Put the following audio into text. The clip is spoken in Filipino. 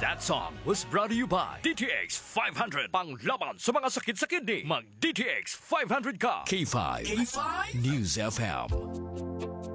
That song was brought to you by DTX 500. Panglaban sa mga sakit sa kidney. Mag DTX 500 ka. K5 News FM.